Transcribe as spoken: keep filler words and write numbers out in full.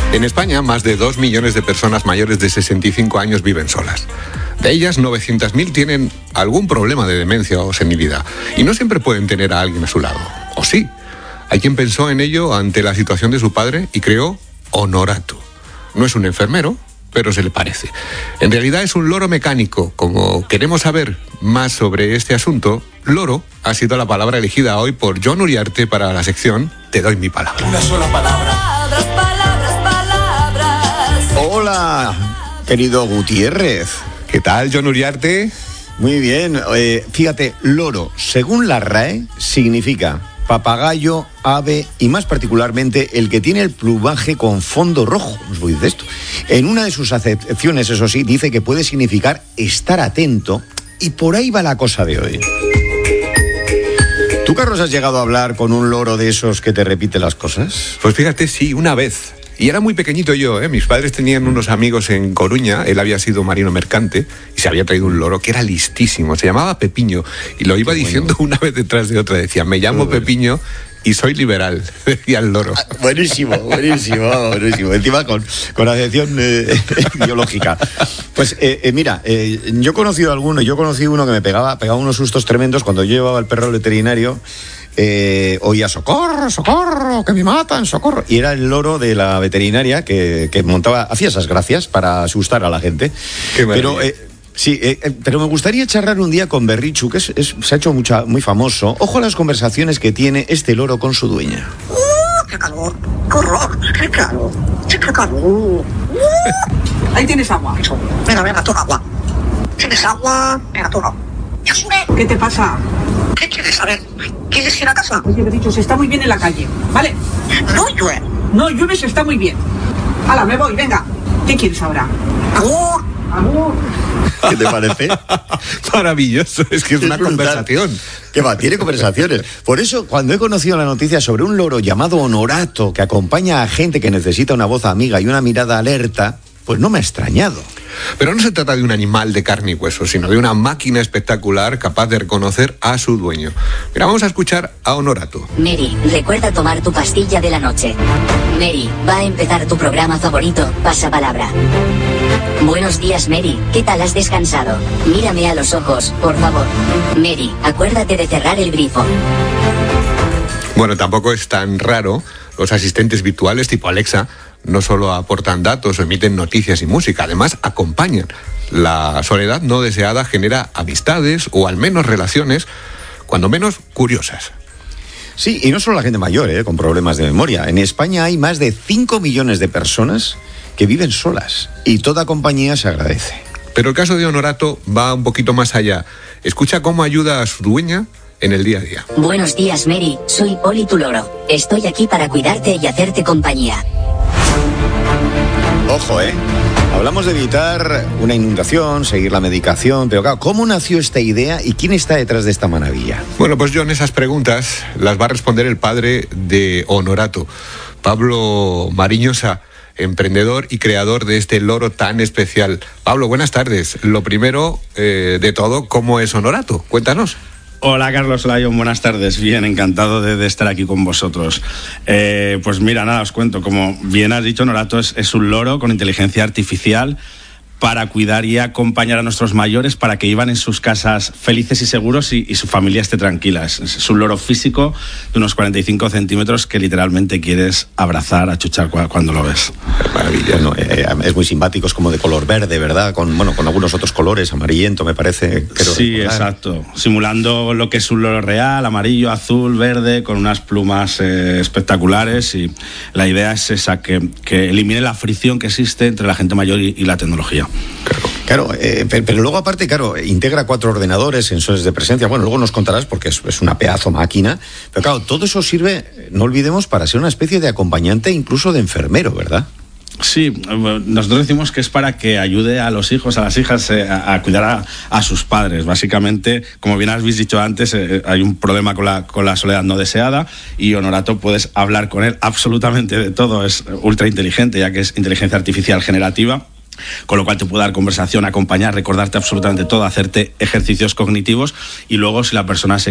En España, más de dos millones de personas mayores de sesenta y cinco años viven solas. De ellas, novecientas mil tienen algún problema de demencia o senilidad. Y no siempre pueden tener a alguien a su lado. ¿O sí? Hay quien pensó en ello ante la situación de su padre y creó Honorato. No es un enfermero, pero se le parece. En realidad es un loro mecánico. Como queremos saber más sobre este asunto, loro ha sido la palabra elegida hoy por Jon Uriarte para la sección Te doy mi palabra. Una sola palabra. Palabras, palabras, palabras. Hola, querido Gutiérrez. ¿Qué tal, Jon Uriarte? Muy bien. Eh, fíjate, loro, según la R A E, significa papagayo, ave y más particularmente el que tiene el plumaje con fondo rojo. ¿Os voy a decir esto? En una de sus acepciones, eso sí, dice que puede significar estar atento y por ahí va la cosa de hoy. ¿Tú, Carlos, has llegado a hablar con un loro de esos que te repite las cosas? Pues fíjate, sí, una vez. Y era muy pequeñito yo, ¿eh? Mis padres tenían unos amigos en Coruña, él había sido marino mercante y se había traído un loro que era listísimo, se llamaba Pepiño y lo iba Qué diciendo bueno. Una vez detrás de otra, decía, me llamo Joder. Pepiño y soy liberal, decía el loro. Ah, buenísimo, buenísimo, buenísimo, encima con, con acepción eh, biológica. Pues eh, eh, mira, eh, yo he conocido alguno, yo conocí uno que me pegaba, pegaba unos sustos tremendos cuando yo llevaba el perro al veterinario. Eh, oía socorro, socorro, que me matan, socorro. Y era el loro de la veterinaria que, que montaba, hacía esas gracias para asustar a la gente. Qué pero eh, sí, eh, pero me gustaría charlar un día con Berrichu, que es, es, se ha hecho mucha, muy famoso. Ojo a las conversaciones que tiene este loro con su dueña. ¡Uh, qué calor! ¡Qué horror! ¡Qué calor! ¡Qué calor! Uh. Ahí tienes agua. Venga, venga, toma agua. ¿Tienes agua? Venga, toma. ¡Yasune! ¿Qué te pasa? ¿Qué quieres saber? ¿Quieres ir a casa? Oye, he dicho, se está muy bien en la calle, ¿vale? No llueve. No llueve, se está muy bien. Hala, me voy, venga. ¿Qué quieres ahora? ¡Amor! Amor. ¿Qué te parece? Maravilloso, es que es, es una brutal. Conversación. ¿Qué va? Tiene conversaciones. Por eso, cuando he conocido la noticia sobre un loro llamado Honorato que acompaña a gente que necesita una voz amiga y una mirada alerta, pues no me ha extrañado. Pero no se trata de un animal de carne y hueso, sino de una máquina espectacular capaz de reconocer a su dueño. Mira, vamos a escuchar a Honorato. Mary, recuerda tomar tu pastilla de la noche. Mary, va a empezar tu programa favorito, Pasapalabra. Buenos días, Mary, ¿qué tal has descansado? Mírame a los ojos, por favor. Mary, acuérdate de cerrar el grifo. Bueno, tampoco es tan raro. Los asistentes virtuales tipo Alexa no solo aportan datos o emiten noticias y música, además acompañan. La soledad no deseada genera amistades o al menos relaciones, cuando menos curiosas. Sí, y no solo la gente mayor, ¿eh? Con problemas de memoria. En España hay más de cinco millones de personas que viven solas y toda compañía se agradece. Pero el caso de Honorato va un poquito más allá. Escucha cómo ayuda a su dueña en el día a día. Buenos días, Mary, soy Poli tu loro. Estoy aquí para cuidarte y hacerte compañía. Ojo, ¿eh? Hablamos de evitar una inundación, seguir la medicación, pero claro, ¿cómo nació esta idea y quién está detrás de esta maravilla? Bueno, pues John, esas preguntas las va a responder el padre de Honorato, Pablo Mariñosa, emprendedor y creador de este loro tan especial. Pablo, buenas tardes. Lo primero eh, de todo, ¿cómo es Honorato? Cuéntanos. Hola Carlos Lyon, buenas tardes, bien, encantado de, de estar aquí con vosotros. Eh, pues mira, nada, os cuento, como bien has dicho, Honorato es, es un loro con inteligencia artificial para cuidar y acompañar a nuestros mayores para que vivan en sus casas felices y seguros y, y su familia esté tranquila. Es, es un loro físico de unos cuarenta y cinco centímetros que literalmente quieres abrazar, achuchar cuando lo ves. Maravilla, ¿no? Eh, es muy simpático, es como de color verde, ¿verdad? Con, bueno, con algunos otros colores, amarillento me parece. Sí, recordar. Exacto. Simulando lo que es un loro real, amarillo, azul, verde, con unas plumas eh, espectaculares, y la idea es esa, que, que elimine la fricción que existe entre la gente mayor y, y la tecnología. Claro, claro eh, pero, pero luego aparte, claro, integra cuatro ordenadores, sensores de presencia, bueno, luego nos contarás porque es, es una pedazo máquina, pero claro, todo eso sirve, no olvidemos, para ser una especie de acompañante incluso de enfermero, ¿verdad? Sí, nosotros decimos que es para que ayude a los hijos, a las hijas eh, a, a cuidar a, a sus padres. Básicamente, como bien habéis dicho antes, eh, hay un problema con la, con la soledad no deseada, y Honorato puedes hablar con él absolutamente de todo. Es ultra inteligente, ya que es inteligencia artificial generativa, con lo cual te puede dar conversación, acompañar, recordarte absolutamente todo, hacerte ejercicios cognitivos, y luego si la persona se